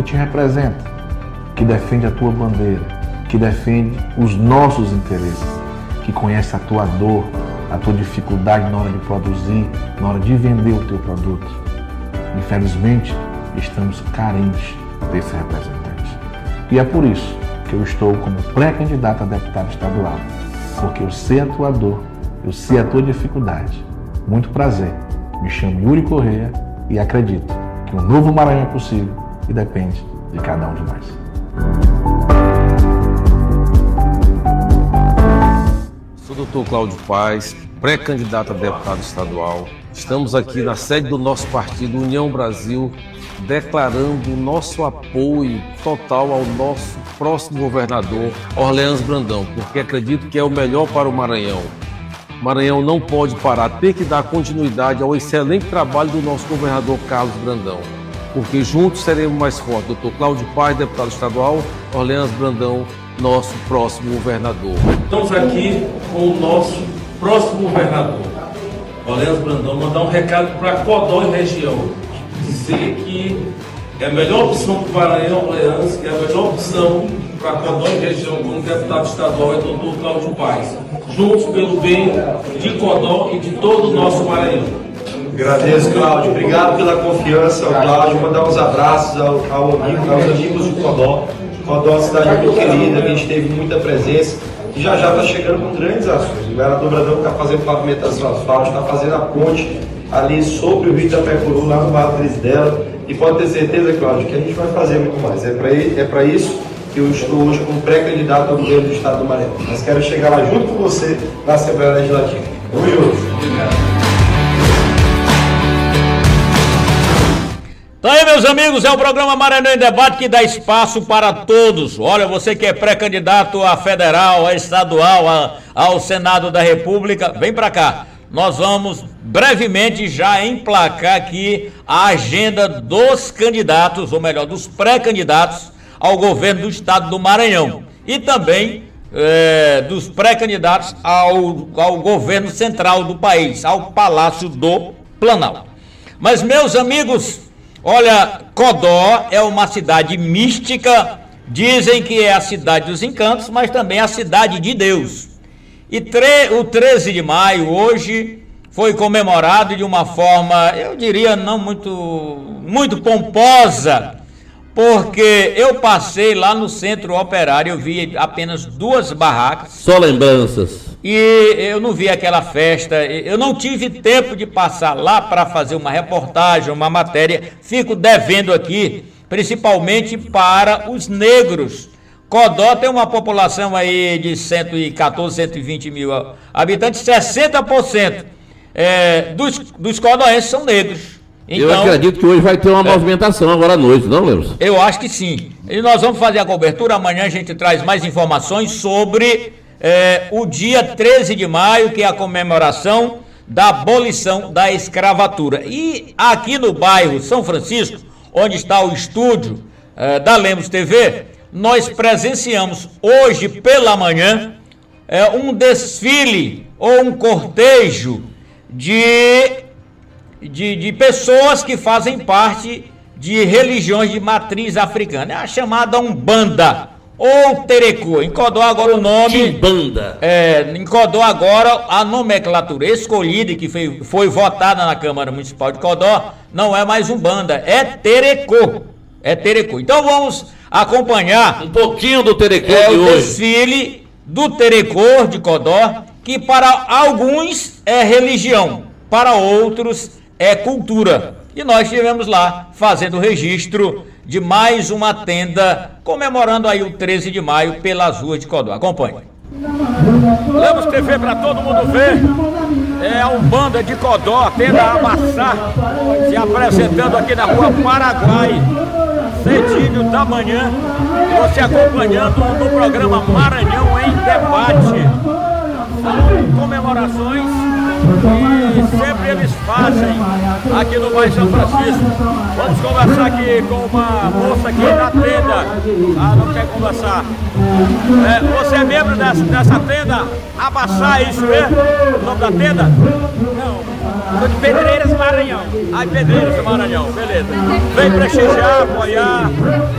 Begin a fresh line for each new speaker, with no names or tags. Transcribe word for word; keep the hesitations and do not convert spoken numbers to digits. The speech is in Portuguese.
te representa, que defende a tua bandeira, que defende os nossos interesses, que conhece a tua dor, a tua dificuldade na hora de produzir, na hora de vender o teu produto. Infelizmente, estamos carentes desse representante. E é por isso que eu estou como pré-candidato a deputado estadual, porque eu sei a tua dor, eu sei a tua dificuldade. Muito prazer, me chamo Yuri Correia e acredito que um novo Maranhão é possível e depende de cada um de nós.
Sou o doutor Cláudio Paes, pré-candidato a deputado estadual. Estamos aqui na sede do nosso partido, União Brasil, declarando o nosso apoio total ao nosso próximo governador, Orleans Brandão, porque acredito que é o melhor para o Maranhão. O Maranhão não pode parar, tem que dar continuidade ao excelente trabalho do nosso governador Carlos Brandão, porque juntos seremos mais fortes. doutor Cláudio Paes, deputado estadual, Orleans Brandão, nosso próximo governador.
Estamos aqui com o nosso próximo governador, Orleans Brandão, mandar um recado para Codó e região, dizer que é a melhor opção para o Maranhão, Orleans, que é a melhor opção para Codó e região como deputado estadual é o doutor Cláudio Paes, juntos pelo bem de Codó e de todo o nosso Maranhão.
Agradeço, Cláudio. Obrigado pela confiança, ao Cláudio. Mandar uns abraços ao, ao amigo, aos amigos de Codó. Codó é uma cidade muito querida, a gente teve muita presença e já já está chegando com grandes ações. O governador Brandão está fazendo pavimentação asfalto, está fazendo a ponte ali sobre o Rio Itapecuru, lá no bairro Trisdela. E pode ter certeza, Cláudio, que a gente vai fazer muito mais. É para é para isso que eu estou hoje como pré-candidato ao governo do estado do Maranhão. Mas quero chegar lá junto com você na Assembleia Legislativa. Vamos juntos. Obrigado.
Então aí, meus amigos, é o programa Maranhão em Debate que dá espaço para todos. Olha, você que é pré-candidato a federal, a estadual, a, ao Senado da República, vem para cá. Nós vamos brevemente já emplacar aqui a agenda dos candidatos, ou melhor, dos pré-candidatos ao governo do estado do Maranhão. E também é, dos pré-candidatos ao, ao governo central do país, ao Palácio do Planalto. Mas, meus amigos, olha, Codó é uma cidade mística, dizem que é a cidade dos encantos, mas também a cidade de Deus. E tre- o treze de maio, hoje, foi comemorado de uma forma, eu diria, não muito, muito pomposa, porque eu passei lá no Centro Operário, eu vi apenas duas barracas.
Só lembranças.
E eu não vi aquela festa, eu não tive tempo de passar lá para fazer uma reportagem, uma matéria, fico devendo aqui, principalmente para os negros. Codó tem uma população aí de cento e quatorze, cento e vinte mil habitantes, sessenta por cento é, dos, dos codóenses são negros. Então,
eu acredito que hoje vai ter uma é, movimentação agora à noite, não, Lemos?
Eu acho que sim. E nós vamos fazer a cobertura, amanhã a gente traz mais informações sobre é, o dia treze de maio, que é a comemoração da abolição da escravatura. E aqui no bairro São Francisco, onde está o estúdio é, da Lemos T V, nós presenciamos hoje pela manhã é, um desfile ou um cortejo de, de, de pessoas que fazem parte de religiões de matriz africana. É a chamada Umbanda ou Terecô. Em Codó agora o nome...
Umbanda.
É, em Codó agora a nomenclatura escolhida que foi, foi votada na Câmara Municipal de Codó não é mais Umbanda, é Terecô. É Terecô. Então vamos acompanhar
um pouquinho do Terecô
é,
de
o
hoje.
Desfile do Terecô de Codó, que para alguns é religião, para outros é cultura. E nós estivemos lá fazendo o registro de mais uma tenda comemorando aí o treze de maio pelas ruas de Codó. Acompanhe. Lemos T V para todo mundo ver. É a Umbanda de Codó, a tenda Amassá, se apresentando aqui na rua Paraguai, cedinho da manhã, você acompanhando no programa Maranhão em Debate. São comemorações que sempre eles fazem aqui no bairro São Francisco. Vamos conversar aqui com uma moça aqui na tenda. Ah, não quer conversar. É, você é membro dessa, dessa tenda? Amassá, isso mesmo? O nome da tenda? Não. Sou de Pedreiras, Maranhão. Ah, Pedreiras, Maranhão, beleza. Vem prestigiar, apoiar.